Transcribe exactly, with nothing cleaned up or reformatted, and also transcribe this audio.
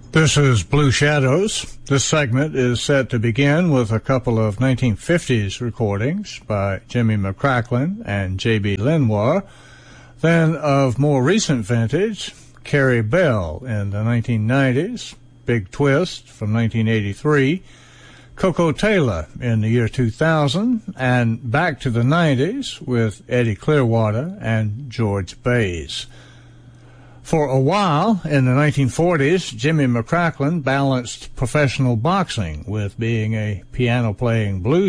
This is Blue Shadows. This segment is set to begin with a couple of nineteen fifties recordings by Jimmy McCracklin and J B Lenoir. Then of more recent vintage, Carrie Bell in the nineteen nineties, Big Twist from nineteen eighty-three, Coco Taylor in the year two thousand, and back to the nineties with Eddie Clearwater and George Bays. For a while, in the nineteen forties, Jimmy McCracklin balanced professional boxing with being a piano-playing blues